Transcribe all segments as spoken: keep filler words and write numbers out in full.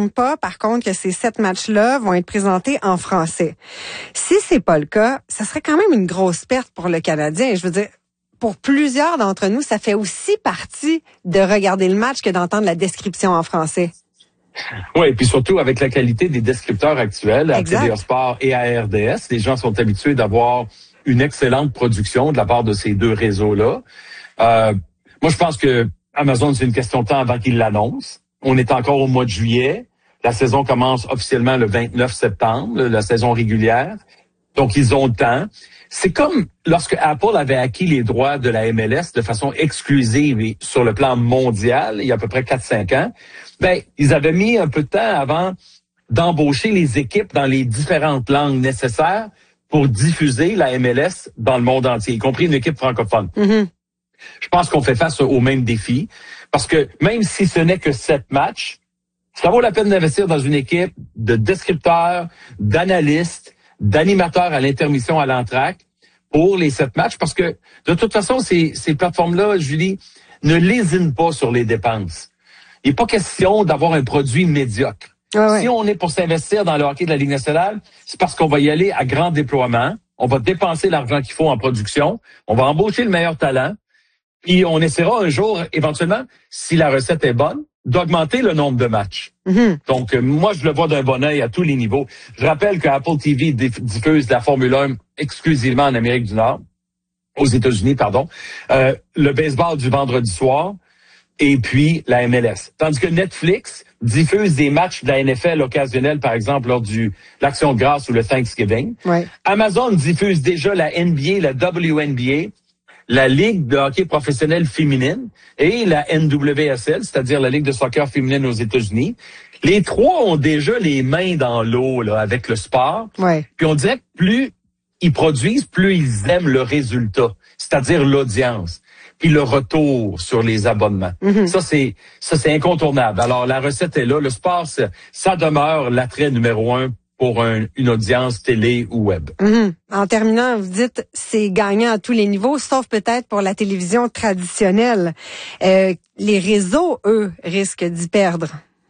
confirme pas, par contre, que ces sept matchs-là vont être présentés en français. Si c'est pas le cas, ça serait quand même une grosse perte pour le Canadien. Je veux dire, pour plusieurs d'entre nous, ça fait aussi partie de regarder le match que d'entendre la description en français. Oui, et puis surtout avec la qualité des descripteurs actuels à T V A Sport et à R D S, les gens sont habitués d'avoir une excellente production de la part de ces deux réseaux-là. Euh, moi, je pense que Amazon, c'est une question de temps avant qu'ils l'annoncent. On est encore au mois de juillet. La saison commence officiellement le vingt-neuf septembre, la saison régulière. Donc, ils ont le temps. C'est comme lorsque Apple avait acquis les droits de la M L S de façon exclusive et sur le plan mondial, il y a à peu près quatre cinq ans. Ben, ils avaient mis un peu de temps avant d'embaucher les équipes dans les différentes langues nécessaires pour diffuser la M L S dans le monde entier, y compris une équipe francophone. Mm-hmm. Je pense qu'on fait face au même défi parce que même si ce n'est que sept matchs, ça vaut la peine d'investir dans une équipe de descripteurs, d'analystes, d'animateurs à l'intermission à l'entracte pour les sept matchs parce que de toute façon, ces, ces plateformes-là, Julie, ne lésinent pas sur les dépenses. Il n'est pas question d'avoir un produit médiocre. Ah ouais. Si on est pour s'investir dans le hockey de la Ligue nationale, c'est parce qu'on va y aller à grand déploiement, on va dépenser l'argent qu'il faut en production, on va embaucher le meilleur talent, puis on essaiera un jour, éventuellement, si la recette est bonne, d'augmenter le nombre de matchs. Mm-hmm. Donc, euh, moi, je le vois d'un bon œil à tous les niveaux. Je rappelle que Apple T V diff- diffuse la Formule un exclusivement en Amérique du Nord, aux États-Unis, pardon, euh, le baseball du vendredi soir, et puis la M L S. Tandis que Netflix diffuse des matchs de la N F L occasionnels, par exemple, lors du l'Action de grâce ou le Thanksgiving. Ouais. Amazon diffuse déjà la N B A, la W N B A, la Ligue de hockey professionnelle féminine et la N W S L, c'est-à-dire la Ligue de soccer féminine aux États-Unis. Les trois ont déjà les mains dans l'eau là avec le sport. Ouais. Puis on dirait que plus ils produisent, plus ils aiment le résultat, c'est-à-dire l'audience, puis le retour sur les abonnements. Mm-hmm. Ça c'est ça c'est incontournable. Alors la recette est là, le sport ça, ça demeure l'attrait numéro un pour un, une audience télé ou web. Mmh. En terminant, vous dites c'est gagnant à tous les niveaux, sauf peut-être pour la télévision traditionnelle. Euh, les réseaux, eux, risquent d'y perdre.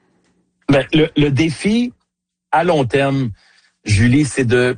Ben, le, le défi à long terme, Julie, c'est de...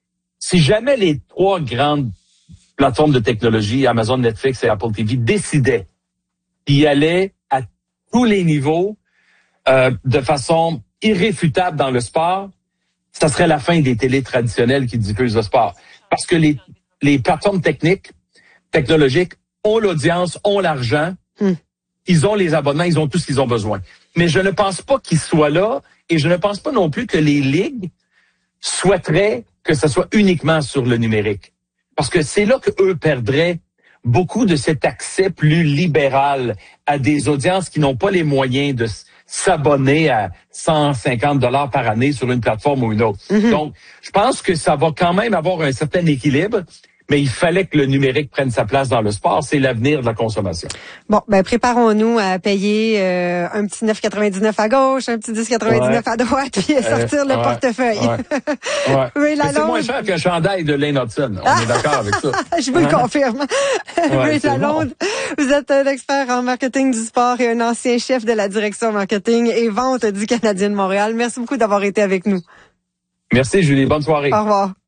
Si jamais les trois grandes plateformes de technologie, Amazon, Netflix et Apple T V, décidaient d'y aller à tous les niveaux euh, de façon irréfutable dans le sport, ça serait la fin des télés traditionnelles qui diffusent le sport. Parce que les, les plateformes techniques, technologiques, ont l'audience, ont l'argent, mm. ils ont les abonnements, ils ont tout ce qu'ils ont besoin. Mais je ne pense pas qu'ils soient là et je ne pense pas non plus que les ligues souhaiteraient que ce soit uniquement sur le numérique. Parce que c'est là qu'eux perdraient beaucoup de cet accès plus libéral à des audiences qui n'ont pas les moyens de s'abonner à cent cinquante dollars par année sur une plateforme ou une autre. Mm-hmm. Donc, je pense que ça va quand même avoir un certain équilibre, mais il fallait que le numérique prenne sa place dans le sport. C'est l'avenir de la consommation. Bon, ben préparons-nous à payer euh, un petit neuf quatre-vingt-dix-neuf à gauche, un petit dix quatre-vingt-dix-neuf ouais. à droite, puis à sortir euh, le ouais. portefeuille. Ouais. Ouais. Oui, la c'est moins cher qu'un chandail de Lane Hudson. On est d'accord avec ça. Je vous le confirme. Ouais, oui, Lalonde, bon. Vous êtes un expert en marketing du sport et un ancien chef de la direction marketing et vente du Canadien de Montréal. Merci beaucoup d'avoir été avec nous. Merci, Julie. Bonne soirée. Au revoir.